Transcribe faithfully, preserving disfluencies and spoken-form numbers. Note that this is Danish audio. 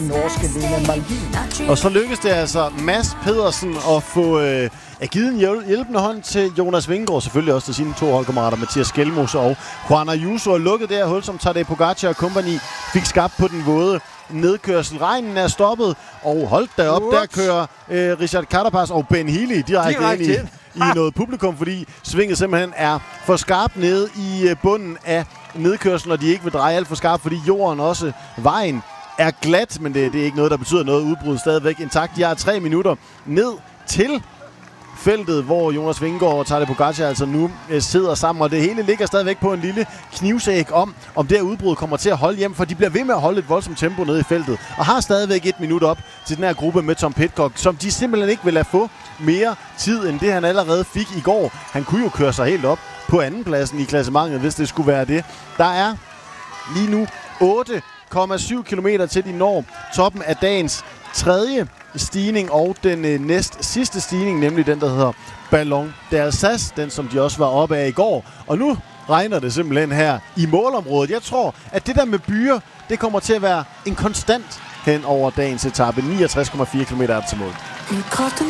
norske Lena Malgin. Og så lykkedes det altså Mads Pedersen at få øh, at givet en hjælpende hånd til Jonas Vingegaard, selvfølgelig også til sine to holdkammerater, Mathias Skelmose og Juan Ayuso, og lukket det her hul, som Tadej Pogacar og company fik skabt på den våde nedkørsel. Regnen er stoppet, og holdt da op, der kører øh, Richard Carapaz og Ben Healy direkte, direkte ind i, i noget publikum, fordi svinget simpelthen er for skarpt nede i øh, bunden af nedkørslen, og de ikke vil dreje alt for skarpt, fordi jorden også, vejen, er glat, men det, det er ikke noget, der betyder noget. Udbrud stadigvæk intakt. De har tre minutter ned til feltet, hvor Jonas Vingegaard og Tadej Pogacar altså nu øh, sidder sammen, og det hele ligger stadigvæk på en lille knivsæg om, om det her udbrud kommer til at holde hjem, for de bliver ved med at holde et voldsomt tempo nede i feltet, og har stadigvæk et minut op til den her gruppe med Tom Pidcock, som de simpelthen ikke vil lade få mere tid, end det han allerede fik i går. Han kunne jo køre sig helt op på andenpladsen i klassementet, hvis det skulle være det. Der er lige nu otte komma syv kilometer til de når toppen af dagens tredje stigning og den øh, næst sidste stigning, nemlig den, der hedder Ballon d'Alsace, den som de også var oppe af i går. Og nu regner det simpelthen her i målområdet. Jeg tror, at det der med byer, det kommer til at være en konstant hen over dagens etape. niogtres komma fire kilometer er til mål.